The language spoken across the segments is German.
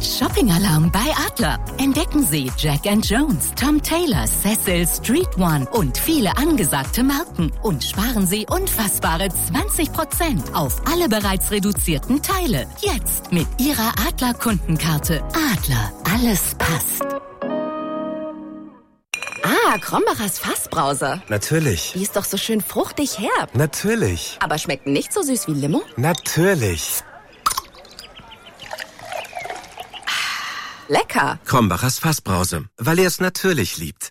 Shopping-Alarm bei Adler. Entdecken Sie Jack & Jones, Tom Taylor, Cecil, Street One und viele angesagte Marken. Und sparen Sie unfassbare 20% auf alle bereits reduzierten Teile. Jetzt mit Ihrer Adler-Kundenkarte. Adler, alles passt. Ah, Krombacher's Fassbrause. Natürlich. Die ist doch so schön fruchtig herb. Natürlich. Aber schmeckt nicht so süß wie Limo? Natürlich. Lecker. Krombacher's Fassbrause, weil er es natürlich liebt.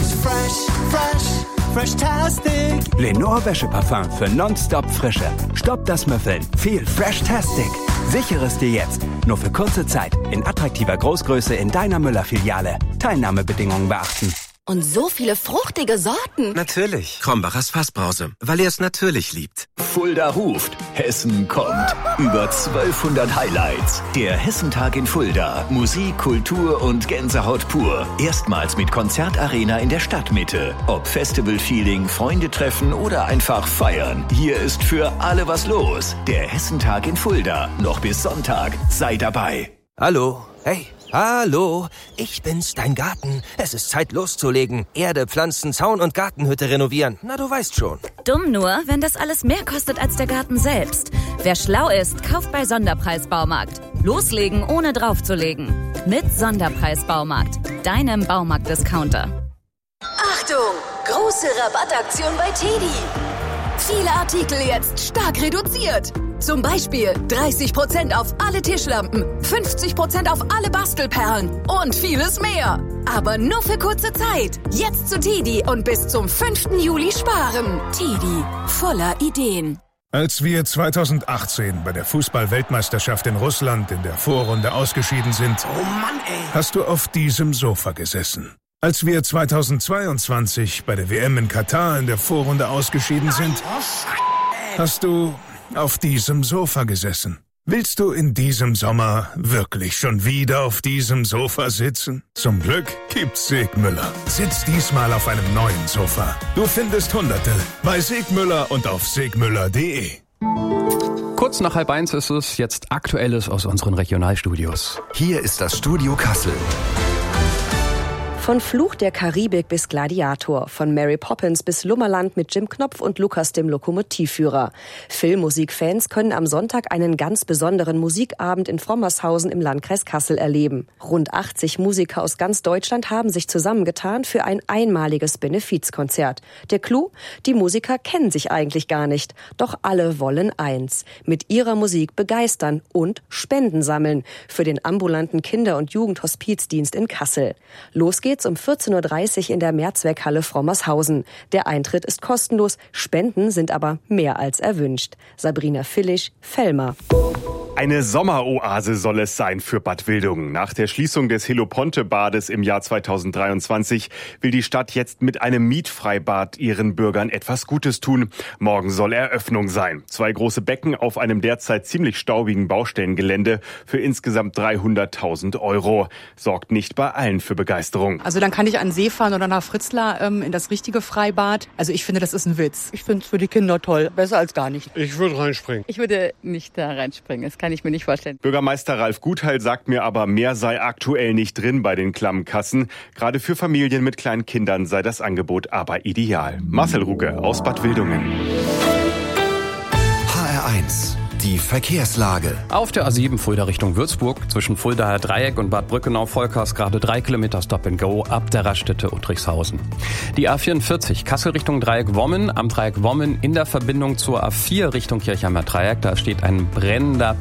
Fresh-tastic. Lenore Wäscheparfum für nonstop Frische. Stopp das Müffeln. Viel Fresh-tastic. Sichere es dir jetzt. Nur für kurze Zeit. In attraktiver Großgröße in deiner Müller-Filiale. Teilnahmebedingungen beachten. Und so viele fruchtige Sorten. Natürlich. Krombacher's Fassbrause, weil er es natürlich liebt. Fulda ruft. Hessen kommt. Über 1200 Highlights. Der Hessentag in Fulda. Musik, Kultur und Gänsehaut pur. Erstmals mit Konzertarena in der Stadtmitte. Ob Festival-Feeling, Freunde treffen oder einfach feiern. Hier ist für alle was los. Der Hessentag in Fulda. Noch bis Sonntag. Sei dabei. Hallo. Hey. Hallo, ich bin's, dein Garten. Es ist Zeit loszulegen. Erde, Pflanzen, Zaun und Gartenhütte renovieren. Na, du weißt schon. Dumm nur, wenn das alles mehr kostet als der Garten selbst. Wer schlau ist, kauft bei Sonderpreis Baumarkt. Loslegen, ohne draufzulegen. Mit Sonderpreis Baumarkt, deinem Baumarkt-Discounter. Achtung! Große Rabattaktion bei TEDi. Viele Artikel jetzt stark reduziert. Zum Beispiel 30% auf alle Tischlampen, 50% auf alle Bastelperlen und vieles mehr. Aber nur für kurze Zeit. Jetzt zu TEDi und bis zum 5. Juli sparen. TEDi, voller Ideen. Als wir 2018 bei der Fußball-Weltmeisterschaft in Russland in der Vorrunde ausgeschieden sind, hast du auf diesem Sofa gesessen. Als wir 2022 bei der WM in Katar in der Vorrunde ausgeschieden sind, hast du auf diesem Sofa gesessen. Willst du in diesem Sommer wirklich schon wieder auf diesem Sofa sitzen? Zum Glück gibt's Segmüller. Sitz diesmal auf einem neuen Sofa. Du findest Hunderte bei Segmüller und auf segmüller.de. Kurz nach 12:30 ist es jetzt Aktuelles aus unseren Regionalstudios. Hier ist das Studio Kassel. Von Fluch der Karibik bis Gladiator, von Mary Poppins bis Lummerland mit Jim Knopf und Lukas dem Lokomotivführer. Filmmusikfans können am Sonntag einen ganz besonderen Musikabend in Frommershausen im Landkreis Kassel erleben. Rund 80 Musiker aus ganz Deutschland haben sich zusammengetan für ein einmaliges Benefizkonzert. Der Clou? Die Musiker kennen sich eigentlich gar nicht. Doch alle wollen eins: mit ihrer Musik begeistern und Spenden sammeln für den ambulanten Kinder- und Jugendhospizdienst in Kassel. Los geht's um 14.30 Uhr in der Mehrzweckhalle Frommershausen. Der Eintritt ist kostenlos, Spenden sind aber mehr als erwünscht. Sabrina Villisch, Fellmar. Eine Sommeroase soll es sein für Bad Wildungen. Nach der Schließung des Heloponte-Bades im Jahr 2023 will die Stadt jetzt mit einem Mietfreibad ihren Bürgern etwas Gutes tun. Morgen soll Eröffnung sein. 2 große Becken auf einem derzeit ziemlich staubigen Baustellengelände für insgesamt 300.000 €. Sorgt nicht bei allen für Begeisterung. Also dann kann ich an den See fahren oder nach Fritzlar in das richtige Freibad. Also ich finde, das ist ein Witz. Ich finde es für die Kinder toll. Besser als gar nicht. Ich würde reinspringen. Ich würde nicht da reinspringen. Das kann ich mir nicht vorstellen. Bürgermeister Ralf Gutheil sagt mir aber, mehr sei aktuell nicht drin bei den klammen Kassen. Gerade für Familien mit kleinen Kindern sei das Angebot aber ideal. Marcel Ruge aus Bad Wildungen. HR1, die Verkehrslage. Auf der A7 Fulda Richtung Würzburg zwischen Fuldaer Dreieck und Bad Brückenau-Volkers gerade 3 Kilometer Stop and Go ab der Raststätte Uttrichshausen. Die A44 Kassel Richtung Dreieck Wommen, am Dreieck Wommen in der Verbindung zur A4 Richtung Kirchheimer Dreieck, da steht ein brennender